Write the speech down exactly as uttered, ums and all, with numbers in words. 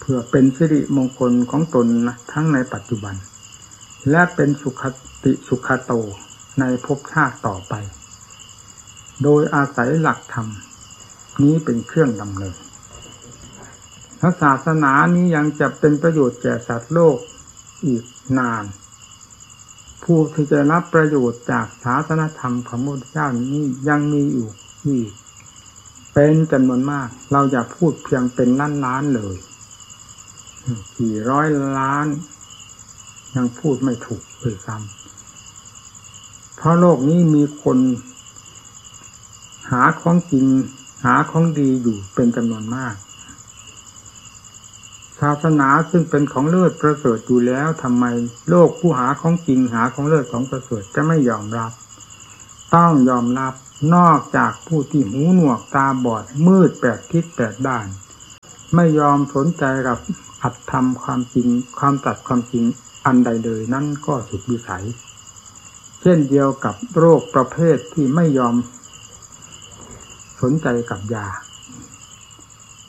พื่อเป็นสิริมงคลของตนทั้งในปัจจุบันและเป็นสุขติสุขโตในภพชาติต่อไปโดยอาศัยหลักธรรมนี้เป็นเครื่องดำเนินศาสนานี้ยังจะเป็นประโยชน์แก่สัตว์โลกอีกนานผู้ที่จะรับประโยชน์จากศาสนธรรมของพระพุทธเจ้านี้ยังมีอยู่อีกเป็นจำนวนมากเราอย่าพูดเพียงเป็นล้านๆเลยกี่ร้อยล้านยังพูดไม่ถูกเลยซ้ำเพราะโลกนี้มีคนหาของจริงหาของดีอยู่เป็นจำนวนมากศาสนาซึ่งเป็นของเลิศประเสริฐอยู่แล้วทำไมโลกผู้หาของจริงหาของเลิศของประเสริฐจะไม่ยอมรับต้องยอมรับนอกจากผู้ที่หูหนวกตาบอดมืดแปดทิศแปดด้านไม่ยอมสนใจกับอัตธรรมความจริงความตรัสความจริงอันใดเลยนั่นก็สุดวิสัยเช่นเดียวกับโรคประเภทที่ไม่ยอมสนใจกับยา